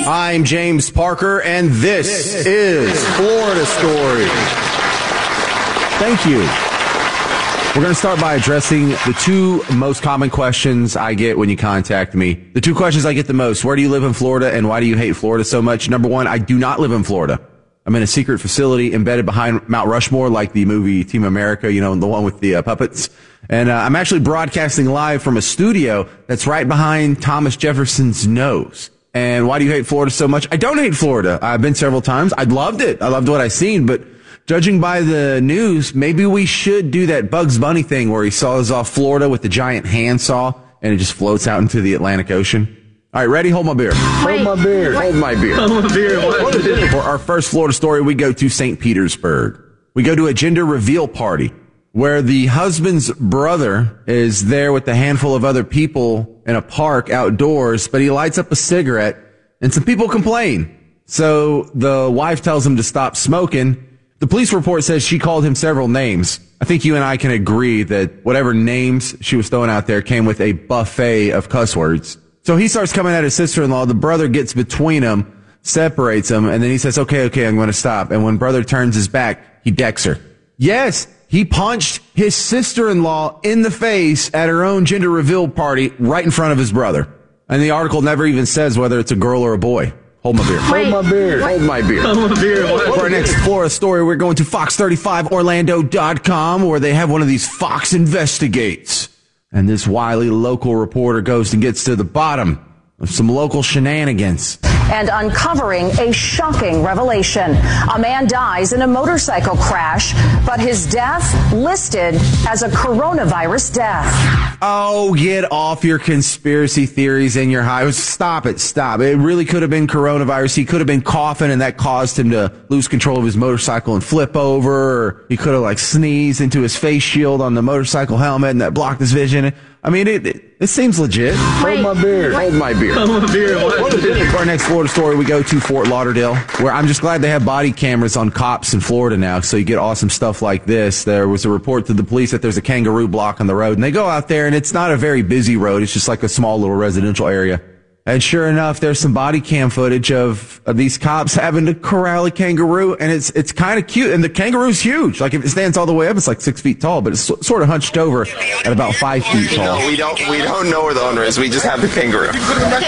I'm James Parker, and this is Florida Story. Thank you. We're going to start by addressing the two most common questions I get when you contact me. The two questions I get the most: where do you live in Florida, and why do you hate Florida so much? Number one, I do not live in Florida. I'm in a secret facility embedded behind Mount Rushmore, like the movie Team America, you know, the one with the puppets. And I'm actually broadcasting live from a studio that's right behind Thomas Jefferson's nose. And why do you hate Florida so much? I don't hate Florida. I've been several times. I loved it. I loved what I've seen. But judging by the news, maybe we should do that Bugs Bunny thing where he saws off Florida with the giant handsaw and it just floats out into the Atlantic Ocean. All right, ready? Hold my beer. Hold my beer. Hold my beer. Hold my beer. What is it? For our first Florida story, we go to St. Petersburg. We go to a gender reveal party where the husband's brother is there with a handful of other people in a park outdoors, but he lights up a cigarette and some people complain. So the wife tells him to stop smoking. The police report says she called him several names. I think you and I can agree that whatever names she was throwing out there came with a buffet of cuss words. So he starts coming at his sister-in-law. The brother gets between them, separates them, and then he says, okay, I'm going to stop. And when brother turns his back, he decks her. Yes, he punched his sister-in-law in the face at her own gender reveal party right in front of his brother. And the article never even says whether it's a girl or a boy. Hold my beer. Hold my beer. Hold my beer. Hold my beer. For our next Florida story, we're going to Fox35Orlando.com, where they have one of these Fox Investigates. And this wily local reporter goes and gets to the bottom of some local shenanigans. And uncovering a shocking revelation. A man dies in a motorcycle crash, but his death listed as a coronavirus death. Oh, get off your conspiracy theories and your high. Stop it. It really could have been coronavirus. He could have been coughing and that caused him to lose control of his motorcycle and flip over. Or he could have sneezed into his face shield on the motorcycle helmet and that blocked his vision. I mean, it seems legit. Hold my beer. Hold my beer. Hold my beer. For our next Florida story, we go to Fort Lauderdale, where I'm just glad they have body cameras on cops in Florida now, so you get awesome stuff like this. There was a report to the police that there's a kangaroo block on the road, and they go out there, and it's not a very busy road. It's just like a small little residential area. And sure enough, there's some body cam footage of these cops having to corral a kangaroo, and it's kind of cute. And the kangaroo's huge. Like, if it stands all the way up, it's like 6 feet tall, but it's sort of hunched over at about 5 feet tall. We don't know where the owner is. We just have the kangaroo.